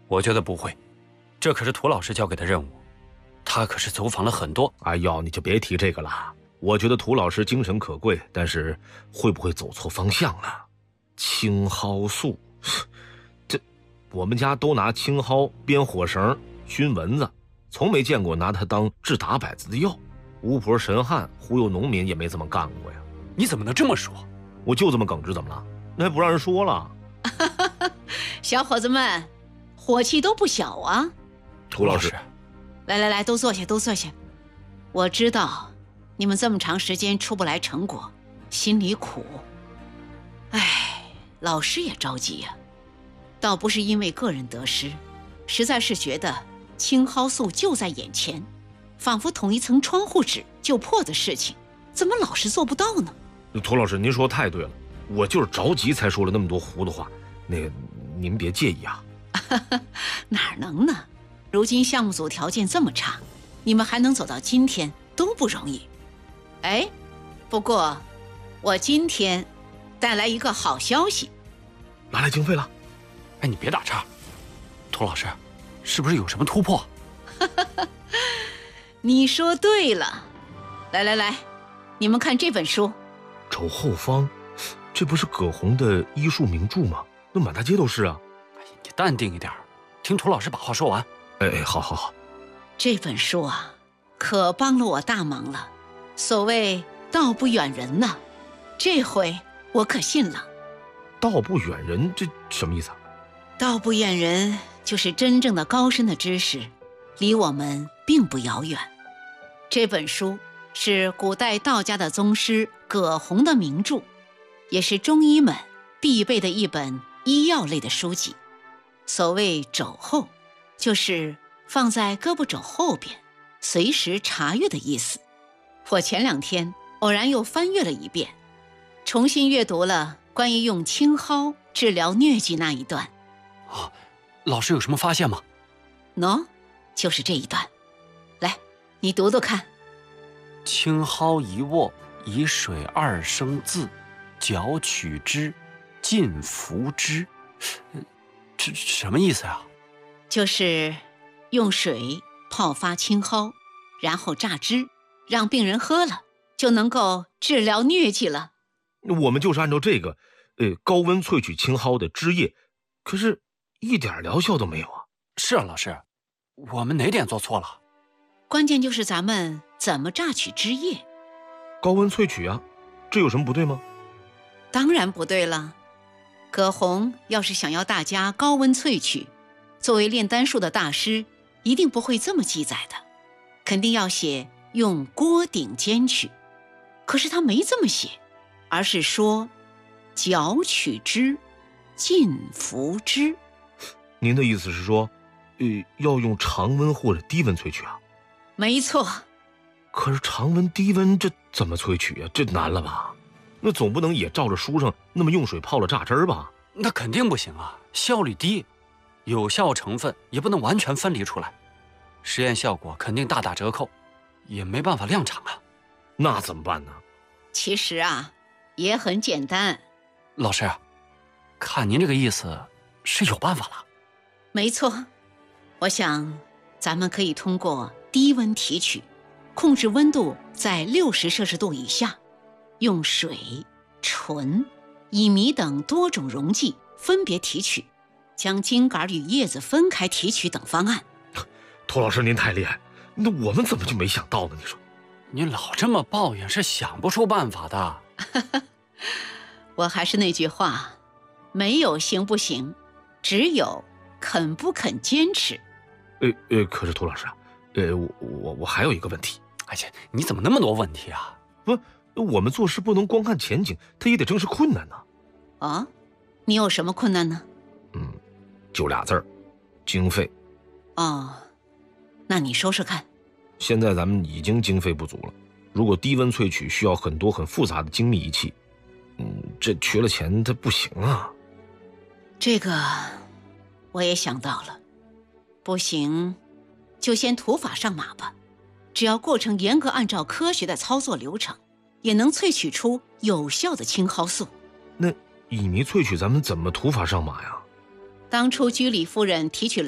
我觉得不会，这可是涂老师交给的任务，他可是走访了很多。 哎呦，你就别提这个了。我觉得涂老师精神可贵，但是会不会走错方向了？青蒿素，这我们家都拿青蒿编火绳熏蚊子，从没见过拿它当治打摆子的药。巫婆神汉忽悠农民也没这么干过呀。 你怎么能这么说？ 我就这么耿直，怎么了？那还不让人说了？ 小伙子们，火气都不小啊！ 涂老师， 来，都坐下，都坐下。我知道你们这么长时间出不来成果，心里苦。哎，老师也着急呀。倒不是因为个人得失，实在是觉得青蒿素就在眼前，仿佛捅一层窗户纸就破的事情，怎么老是做不到呢？ 涂老师，您说太对了，我就是着急才说了那么多糊涂话，您别介意啊。 哪能呢？如今项目组条件这么差，你们还能走到今天都不容易。哎，不过我今天带来一个好消息， 拿来经费了。 哎，你别打岔，涂老师，是不是有什么突破？ 你说对了。来，你们看这本书。 肘后方，这不是葛洪的医术名著吗？那满大街都是啊。 哎，你淡定一点，听涂老师把话说完。 哎，好。 这本书啊，可帮了我大忙了。所谓道不远人呐，这回我可信了。 道不远人，这什么意思啊？ 道不远人就是真正的高深的知识，离我们并不遥远。这本书是古代道家的宗师葛洪的名著，也是中医们必备的一本医药类的书籍。所谓肘后，就是放在胳膊肘后边，随时查阅的意思。我前2天偶然又翻阅了一遍，重新阅读了关于用青蒿治疗疟疾那一段。 哦，老师有什么发现吗？ 就是这一段。来，你读读看。 青蒿一握，以水2升渍，绞取之，尽服之。这什么意思啊？ 就是用水泡发青蒿，然后榨汁，让病人喝了，就能够治疗疟疾了。 我们就是按照这个，高温萃取青蒿的汁液，可是一点疗效都没有啊。 是啊，老师，我们哪点做错了？ 关键就是咱们怎么榨取汁液。 高温萃取啊，这有什么不对吗？ 当然不对了。葛洪要是想要大家高温萃取，作为炼丹术的大师，一定不会这么记载的，肯定要写用锅鼎煎取。可是他没这么写，而是说绞取之，尽服之。 您的意思是说，要用常温或者低温萃取啊？ 没错。 可是常温低温这怎么萃取啊？这难了吧？那总不能也照着书上那么用水泡了榨汁吧？ 那肯定不行啊，效率低，有效成分也不能完全分离出来，实验效果肯定大打折扣，也没办法量产啊。 那怎么办呢？ 其实啊，也很简单。 老师，看您这个意思是有办法了。 没错，我想咱们可以通过低温提取，控制温度在60摄氏度以下，用水、醇、乙醚等多种溶剂分别提取，将茎秆与叶子分开提取等方案。 涂老师您太厉害，那我们怎么就没想到呢？你说你老这么抱怨是想不出办法的。 我还是那句话，没有行不行，只有肯不肯坚持。 可是涂老师啊，我还有一个问题。 哎呀，你怎么那么多问题啊？ 不，我们做事不能光看前景，他也得正视困难呢。 啊，你有什么困难呢？ 就俩字儿，经费。 哦，那你说说看。 现在咱们已经经费不足了，如果低温萃取需要很多很复杂的精密仪器，这缺了钱它不行啊。 这个我也想到了，不行就先土法上马吧，只要过程严格按照科学的操作流程，也能萃取出有效的青蒿素。 那乙醚萃取咱们怎么土法上马呀？ 当初居里夫人提取